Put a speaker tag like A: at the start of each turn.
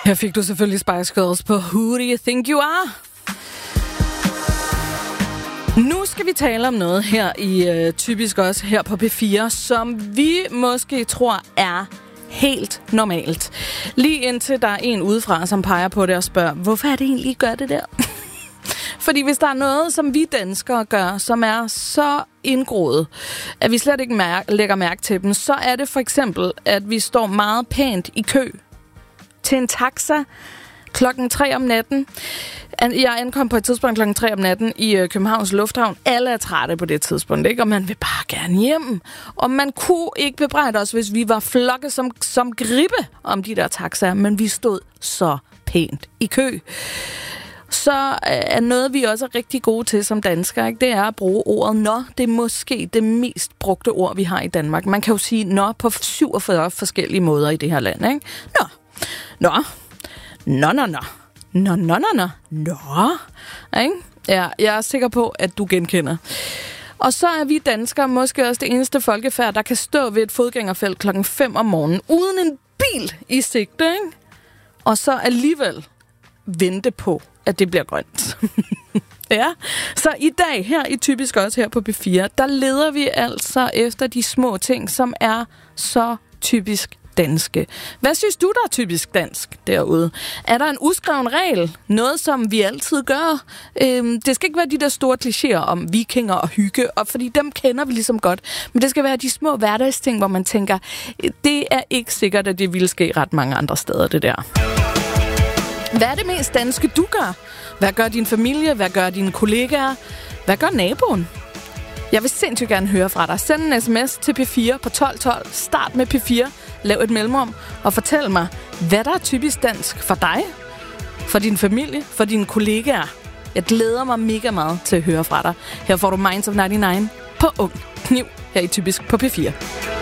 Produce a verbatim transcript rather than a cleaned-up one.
A: Her fik du selvfølgelig Spice Girls på Who Do You Think You Are? Nu skal vi tale om noget her i øh, Typisk også her på P fire, som vi måske tror er helt normalt. Lige indtil der er en udefra, som peger på det og spørger, hvorfor er det egentlig, I gør det der? Fordi hvis der er noget, som vi danskere gør, som er så indgroet, at vi slet ikke mær- lægger mærke til dem, så er det for eksempel, at vi står meget pænt i kø til en taxa klokken tre om natten. Jeg ankom på et tidspunkt klokken tre om natten i Københavns Lufthavn. Alle er trætte på det tidspunkt, ikke? Og man vil bare gerne hjem. Og man kunne ikke bebrejde os, hvis vi var flokket som, som gribe om de der taxaer, men vi stod så pænt i kø. Så er noget, vi også er rigtig gode til som danskere, ikke? Det er at bruge ordet nå. Det er måske det mest brugte ord, vi har i Danmark. Man kan jo sige nå på syvogfyrre forskellige måder i det her land, ikke? Nå. Nå. Nå, nå, nå. Nå, nå, nå, nå. Nå. Ikke? Ja, jeg er sikker på, at du genkender. Og så er vi danskere måske også det eneste folkefærd, der kan stå ved et fodgængerfelt klokken fem om morgenen, uden en bil i sigte, ikke? Og så alligevel vente på, at det bliver grønt. Ja, så i dag her i Typisk også her på P fire, der leder vi altså efter de små ting, som er så typisk danske. Hvad synes du, der er typisk dansk derude? Er der en uskreven regel? Noget, som vi altid gør? Øhm, det skal ikke være de der store klichéer om vikinger og hygge, og fordi dem kender vi ligesom godt. Men det skal være de små hverdagsting, hvor man tænker, det er ikke sikkert, at det ville ske ret mange andre steder, det der. Hvad er det mest danske, du gør? Hvad gør din familie? Hvad gør dine kollegaer? Hvad gør naboen? Jeg vil sindssygt gerne høre fra dig. Send en sms til P fire på tolv tolv. Start med P fire. Lav et mellemrum og fortæl mig, hvad der er typisk dansk for dig, for din familie, for dine kollegaer. Jeg glæder mig mega meget til at høre fra dig. Her får du Minds of nioghalvfems på Ung Kniv her i Typisk på P fire.